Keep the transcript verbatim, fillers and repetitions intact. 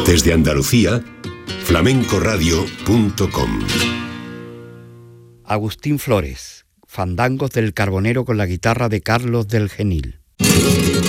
Desde Andalucía, flamencoradio punto com. Agustín Flores, Fandangos del Carbonero con la guitarra de Carlos del Genil.